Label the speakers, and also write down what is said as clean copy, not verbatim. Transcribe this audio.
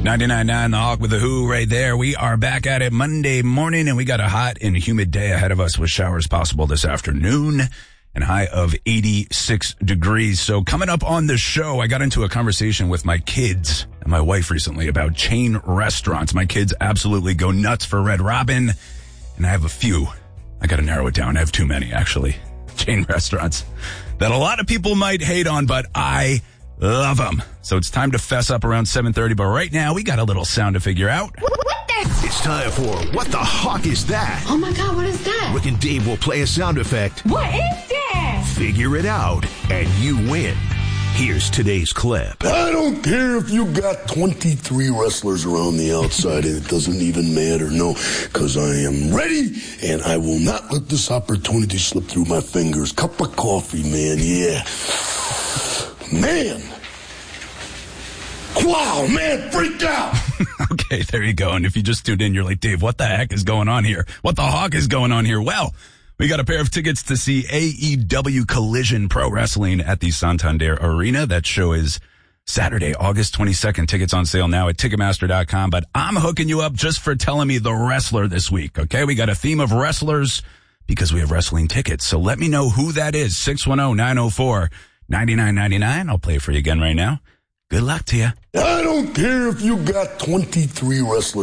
Speaker 1: 99.9 The Hawk with the Who right there. We are back at it Monday morning, and we got a hot and humid day ahead of us with showers possible this afternoon and high of 86 degrees. So coming up on the show, I got into a conversation with my kids and my wife recently about chain restaurants. My kids absolutely go nuts for Red Robin, and I have a few. I got to narrow it down. I have too many, actually. Chain restaurants that a lot of people might hate on, but I love them. So it's time to fess up around 7:30. But right now, we got a little sound to figure out.
Speaker 2: What the?
Speaker 3: It's time for What the Hawk Is That?
Speaker 2: Oh my God, what is that?
Speaker 3: Rick and Dave will play a sound effect.
Speaker 2: What is that?
Speaker 3: Figure it out, and you win. Here's today's clip.
Speaker 4: I don't care if you got 23 wrestlers around the outside. It doesn't even matter, no, because I am ready, and I will not let this opportunity slip through my fingers. Cup of coffee, man, yeah. Man. Wow, man, freaked out.
Speaker 1: Okay, there you go. And if you just tuned in, you're like, Dave, what the heck is going on here? What the hawk is going on here? Well, we got a pair of tickets to see AEW Collision Pro Wrestling at the Santander Arena. That show is Saturday, August 22nd. Tickets on sale now at Ticketmaster.com. But I'm hooking you up just for telling me the wrestler this week, okay? We got a theme of wrestlers because we have wrestling tickets. So let me know who that is. 610-904-9999. I'll play it for you again right now. Good luck to you.
Speaker 4: I don't care if you got 23 wrestlers.